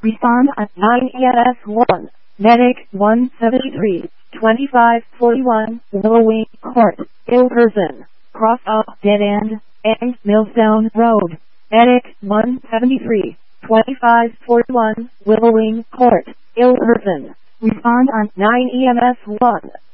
Respond at 9 EMS 1. Medic 173, 2541, Willowing Court, Ilderson, cross off dead end, and Millstone Road. Medic 173, 2541, Willowing Court, Ilderson. Respond on 9 EMS 1.